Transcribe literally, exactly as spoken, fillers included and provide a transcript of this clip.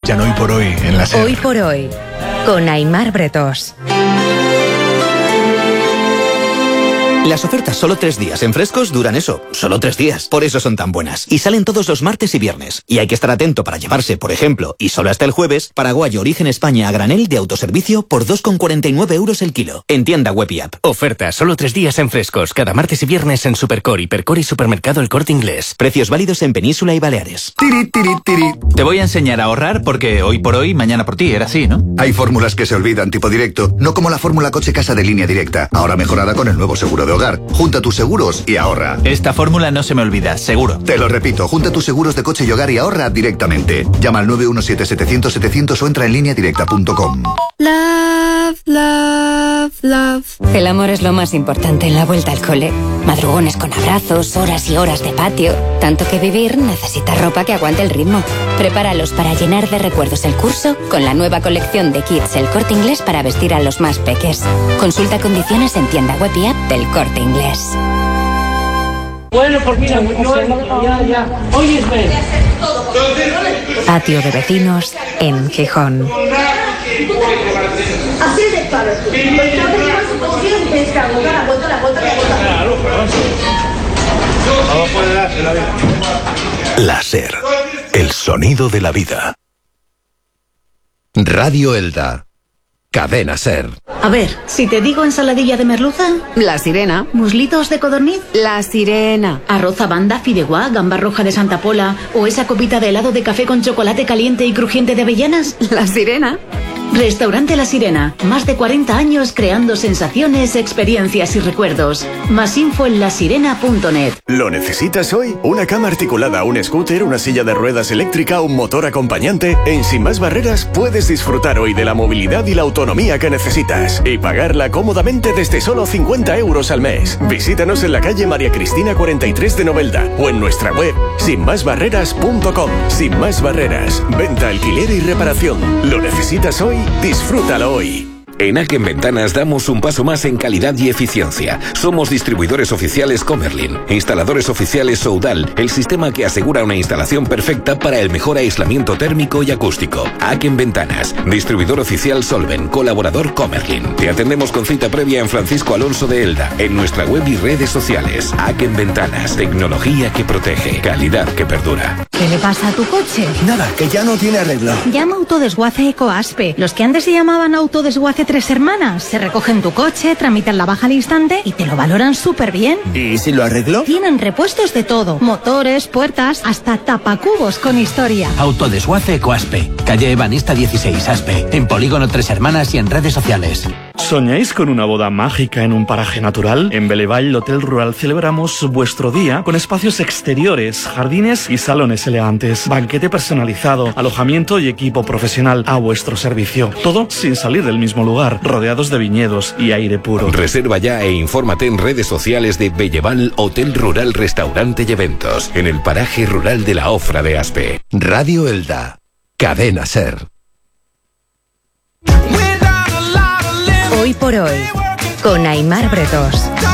escuchan Hoy por Hoy en la SER. Hoy por Hoy, con Aimar Bretós. Las ofertas solo tres días en Frescos duran eso, solo tres días. Por eso son tan buenas. Y salen todos los martes y viernes. Y hay que estar atento para llevarse, por ejemplo, y solo hasta el jueves, Paraguayo Origen España a granel de autoservicio por dos con cuarenta y nueve euros el kilo. En tienda web y app. Oferta solo tres días en Frescos. Cada martes y viernes en Supercor, Hipercor y Supermercado El Corte Inglés. Precios válidos en Península y Baleares. Tiri, tiri, tiri. Te voy a enseñar a ahorrar porque hoy por hoy, mañana por ti. Era así, ¿no? Hay fórmulas que se olvidan tipo directo, no como la fórmula coche casa de Línea Directa. Ahora mejorada con el nuevo seguro de hogar. Junta tus seguros y ahorra. Esta fórmula no se me olvida, seguro. Te lo repito, junta tus seguros de coche y hogar y ahorra directamente. Llama al nueve uno siete setecientos setecientos o entra en línea directa punto com. Love, love, love. El amor es lo más importante en la vuelta al cole. Madrugones con abrazos, horas y horas de patio. Tanto que vivir necesita ropa que aguante el ritmo. Prepáralos para llenar de recuerdos el curso con la nueva colección de kits El Corte Inglés para vestir a los más peques. Consulta condiciones en tienda web y app del Corte Inglés. Bueno, pues mira, no, ya, ya. Óyeme. Patio de vecinos en Gijón. Así de claro. La SER, el sonido de la vida. Radio Elda, Cadena SER. A ver, si te digo ensaladilla de merluza... La sirena. ¿Muslitos de codorniz? La sirena. ¿Arroz a banda, fideuá, gamba roja de Santa Pola o esa copita de helado de café con chocolate caliente y crujiente de avellanas? La sirena. Restaurante La Sirena. Más de cuarenta años creando sensaciones, experiencias y recuerdos. Más info en la sirena punto net. ¿Lo necesitas hoy? ¿Una cama articulada, un scooter, una silla de ruedas eléctrica, un motor acompañante? En Sin Más Barreras puedes disfrutar hoy de la movilidad y la autonomía que necesitas y pagarla cómodamente desde solo cincuenta euros al mes. Visítanos en la calle María Cristina cuarenta y tres de Novelda o en nuestra web sin más barreras punto com. Sin Más Barreras. Venta, alquiler y reparación. ¿Lo necesitas hoy? Disfrútalo hoy. En Aken Ventanas damos un paso más en calidad y eficiencia. Somos distribuidores oficiales Comerlin, instaladores oficiales Soudal, el sistema que asegura una instalación perfecta para el mejor aislamiento térmico y acústico. Aken Ventanas, distribuidor oficial Solven, colaborador Comerlin. Te atendemos con cita previa en Francisco Alonso de Elda, en nuestra web y redes sociales. Aken Ventanas, tecnología que protege, calidad que perdura. ¿Qué le pasa a tu coche? Nada, que ya no tiene arreglo. Llama Autodesguace Ecoaspe. Los que antes se llamaban Autodesguace Tres Hermanas. Se recogen tu coche, tramitan la baja al instante y te lo valoran súper bien. ¿Y si lo arreglo? Tienen repuestos de todo. Motores, puertas, hasta tapacubos con historia. Autodesguace Ecoaspe. Calle Ebanista dieciséis, Aspe. En Polígono Tres Hermanas y en redes sociales. ¿Soñáis con una boda mágica en un paraje natural? En Belevall Hotel Rural celebramos vuestro día con espacios exteriores, jardines y salones elegantes. Banquete personalizado, alojamiento y equipo profesional a vuestro servicio. Todo sin salir del mismo lugar, rodeados de viñedos y aire puro. Reserva ya e infórmate en redes sociales de Belleval Hotel Rural Restaurante y Eventos, en el paraje rural de la Ofra de Aspe. Radio Elda, Cadena SER. Hoy por Hoy, con Aimar Bretós.